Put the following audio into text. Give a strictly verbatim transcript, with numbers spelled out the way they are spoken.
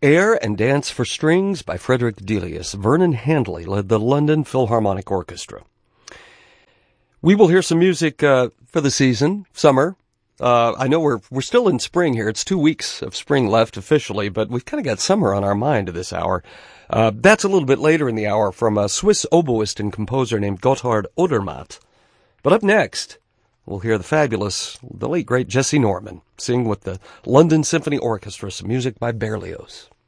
Air and Dance for Strings by Frederick Delius. Vernon Handley led the London Philharmonic Orchestra. We will hear some music uh, for the season, summer. Uh, I know we're we're still in spring here. It's two weeks of spring left officially, but we've kind of got summer on our mind this hour. Uh, that's a little bit later in the hour from a Swiss oboist and composer named Gotthard Odermatt. But up next, we'll hear the fabulous, the late great Jessye Norman sing with the London Symphony Orchestra some music by Berlioz.